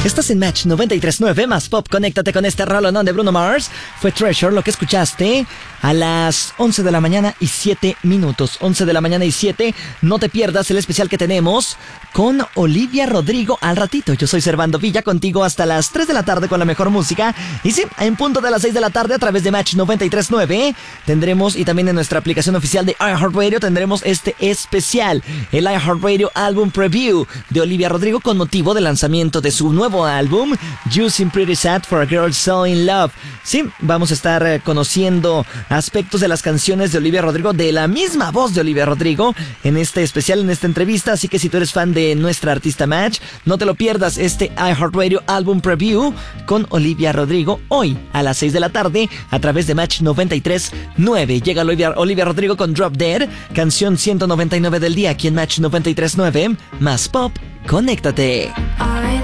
Estás en Match 93.9 más pop. Conéctate con este rolón de Bruno Mars. Fue Treasure lo que escuchaste a las 11 de la mañana y 7 minutos. 11 de la mañana y 7. No te pierdas el especial que tenemos con Olivia Rodrigo al ratito. Yo soy Servando Villa, contigo hasta las 3 de la tarde con la mejor música. Y sí, en punto de las 6 de la tarde a través de Match 93.9 tendremos, y también en nuestra aplicación oficial de iHeartRadio tendremos este especial, el iHeartRadio Album Preview de Olivia Rodrigo con motivo del lanzamiento de su nuevo álbum, You Seem Pretty Sad for a Girl So in Love. Sí, vamos a estar conociendo aspectos de las canciones de Olivia Rodrigo, de la misma voz de Olivia Rodrigo, en este especial, en esta entrevista. Así que si tú eres fan de nuestra artista Match, no te lo pierdas, este iHeartRadio Album Preview con Olivia Rodrigo, hoy a las 6 de la tarde a través de Match 93.9. Llega Olivia Rodrigo con Drop Dead, canción 199 del día aquí en Match 93.9. Más pop, conéctate. I